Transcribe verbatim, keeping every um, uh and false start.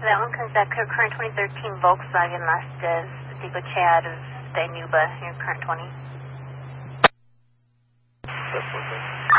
That one comes back to a current twenty thirteen Volkswagen Lastes, Dico Chad of Danuba, your current twenty. That's one thing.